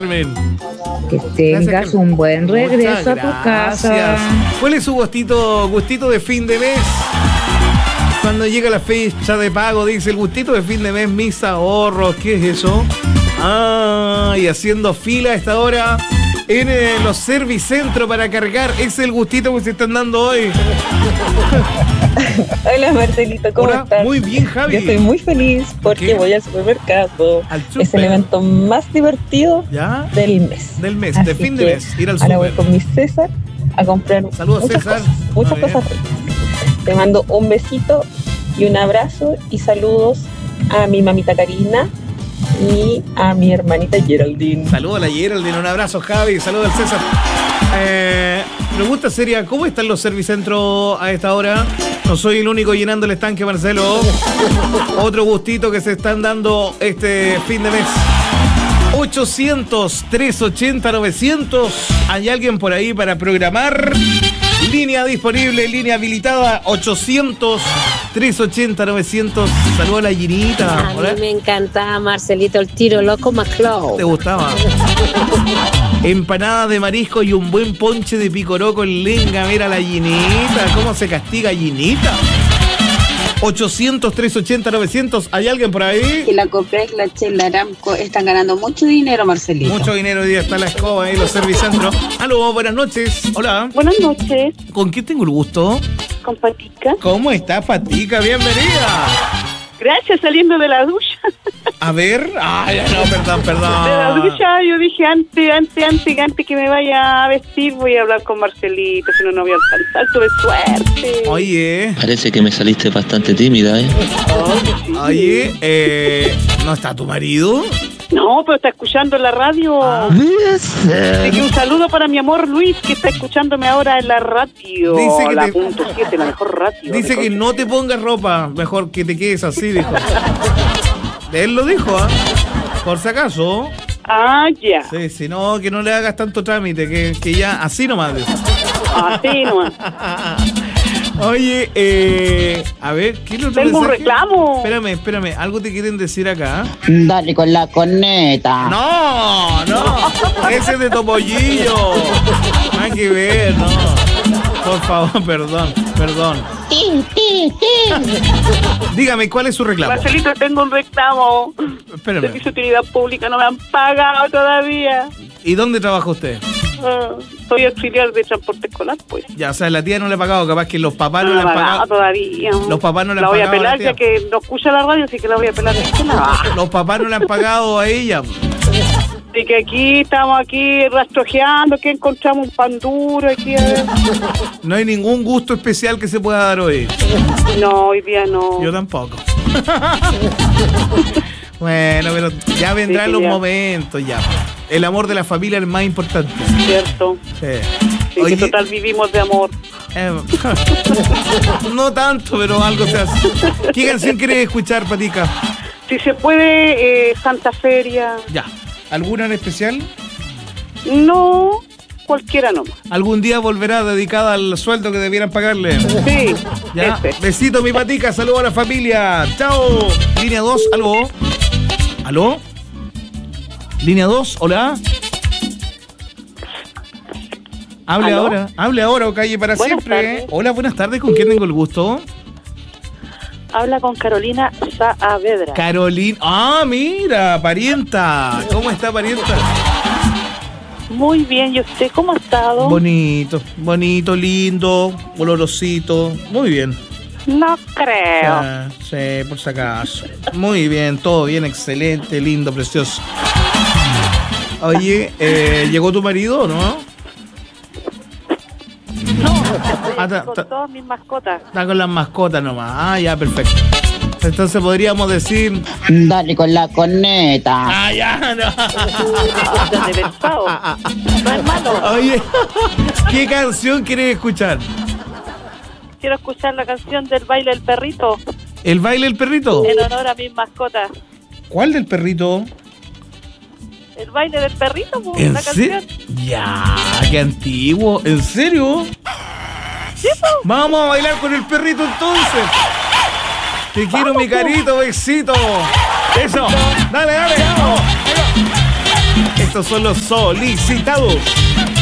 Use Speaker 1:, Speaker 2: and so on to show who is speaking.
Speaker 1: Que tengas un buen regreso a tu casa.
Speaker 2: ¿Cuál es su gustito de fin de mes? Cuando llega la fecha de pago, dice el gustito de fin de mes, mis ahorros. ¿Qué es eso? Y haciendo fila a esta hora en los Servicentro para cargar. Es el gustito que se están dando hoy.
Speaker 3: Hola Marcelito, ¿cómo estás?
Speaker 2: Muy bien, Javi.
Speaker 3: Yo estoy muy feliz porque voy al supermercado. Es el evento más divertido del mes.
Speaker 2: Así de fin de mes, ir al super.
Speaker 3: Ahora voy con mi César a comprar muchas cosas. Te mando un besito y un abrazo y saludos a mi mamita Karina y a mi hermanita Geraldine.
Speaker 2: Saludos a la Geraldine, un abrazo Javi, saludos al César. Pregunta seria, ¿cómo están los Servicentro a esta hora? No soy el único llenando el estanque, Marcelo. Otro gustito que se están dando este fin de mes. 800-380-900. ¿Hay alguien por ahí para programar? Línea disponible, línea habilitada. 800-380-900. Saludos a la Ginita.
Speaker 4: A mí me encantaba, Marcelito, el tiro loco McCloud.
Speaker 2: ¿Te gustaba? Empanada de marisco y un buen ponche de picoró con lenga. Mira la Ginita. ¿Cómo se castiga Ginita? 800-380-900. ¿Hay alguien por ahí?
Speaker 5: Que la Copec, la Chela, Aramco están ganando mucho dinero, Marcelito.
Speaker 2: Mucho dinero hoy día, está la escoba ahí, los Servicentro. Aló, buenas noches. Hola.
Speaker 6: Buenas noches.
Speaker 2: ¿Con quién tengo el gusto?
Speaker 6: Con Patica.
Speaker 2: ¿Cómo está, Patica? Bienvenida.
Speaker 6: Gracias, saliendo de la ducha.
Speaker 2: A ver. Perdón.
Speaker 6: De la ducha, yo dije antes que me vaya a vestir, voy a hablar con Marcelito, si no voy a alcanzar. Tuve suerte.
Speaker 2: Oye.
Speaker 7: Parece que me saliste bastante tímida, ¿eh?
Speaker 2: Oye, ¿no está tu marido?
Speaker 6: No, pero está escuchando en la radio. Así que un saludo para mi amor Luis, que está escuchándome ahora en la radio.
Speaker 2: Dice que
Speaker 6: la .7, la mejor radio.
Speaker 2: Dice que no te pongas ropa, mejor que te quedes así, dijo. Él lo dijo, por si acaso.
Speaker 6: Ya.
Speaker 2: Sí, si no, que no le hagas tanto trámite, que ya, así nomás. Dijo.
Speaker 6: Así nomás.
Speaker 2: Oye, a ver, ¿qué es lo que
Speaker 6: tengo un reclamo?
Speaker 2: Espérame, algo te quieren decir acá.
Speaker 1: Dale con la corneta.
Speaker 2: No, ese es de Topollillo. No hay que ver, no. Por favor, perdón.
Speaker 1: ¡Tin!
Speaker 2: Dígame, ¿cuál es su reclamo?
Speaker 6: Marcelito, tengo un reclamo.
Speaker 2: Espérame.
Speaker 6: Servicio de utilidad pública, no me han pagado todavía.
Speaker 2: ¿Y dónde trabaja usted?
Speaker 6: Soy auxiliar de transporte escolar, pues.
Speaker 2: Ya, o sea, la tía no le ha pagado, capaz que los papás no le han pagado.
Speaker 6: Todavía.
Speaker 2: Los papás no le han
Speaker 6: pagado. La voy a pelar
Speaker 2: ya
Speaker 6: que no escucha la radio, así que la voy a pelar.
Speaker 2: Los papás no le han pagado a ella.
Speaker 6: Así que estamos rastrojeando, que encontramos un pan duro aquí. A ver.
Speaker 2: No hay ningún gusto especial que se pueda dar hoy.
Speaker 6: No, hoy día no.
Speaker 2: Yo tampoco. Bueno, pero ya vendrán los momentos ya. El amor de la familia es el más importante.
Speaker 6: Cierto.
Speaker 2: Sí.
Speaker 6: Oye, que total vivimos de amor.
Speaker 2: No tanto, pero algo se hace. ¿Qué canción quieres escuchar, Patica?
Speaker 6: Si se puede, Santa Feria.
Speaker 2: Ya. ¿Alguna en especial?
Speaker 6: No, cualquiera nomás.
Speaker 2: ¿Algún día volverá dedicada al sueldo que debieran pagarle?
Speaker 6: Sí.
Speaker 2: Ya. Besito, mi Patica. Saludos a la familia. Chao. Línea 2, ¿Aló? Línea 2, hola. Hable ahora o calle para
Speaker 6: buenas
Speaker 2: siempre.
Speaker 6: Tardes.
Speaker 2: Hola, buenas tardes. ¿Con quién tengo el gusto?
Speaker 6: Habla con Carolina Saavedra.
Speaker 2: Carolina. Mira, parienta. ¿Cómo está, parienta?
Speaker 6: Muy bien, ¿y usted cómo ha estado?
Speaker 2: Bonito, lindo, olorosito. Muy bien.
Speaker 6: No creo.
Speaker 2: Sí, por si acaso. Muy bien, todo bien, excelente, lindo, precioso. Oye, ¿llegó tu marido o no?
Speaker 6: No, con todas mis mascotas.
Speaker 2: Está con las mascotas nomás. Ya, perfecto. Entonces podríamos decir...
Speaker 1: Dale con la corneta.
Speaker 2: Ya, no.
Speaker 6: No es malo.
Speaker 2: Oye, ¿qué canción quieres escuchar?
Speaker 6: Quiero escuchar la canción del baile del perrito.
Speaker 2: ¿El baile del perrito?
Speaker 6: En honor a mis mascotas.
Speaker 2: ¿Cuál del perrito?
Speaker 6: El baile del perrito,
Speaker 2: ¿En
Speaker 6: la canción.
Speaker 2: Ya, qué antiguo. ¿En serio?
Speaker 6: Sí, po.
Speaker 2: Vamos a bailar con el perrito entonces. Te quiero, mi carito, besito. Eso. Dale. Vamos. Estos son los solicitados.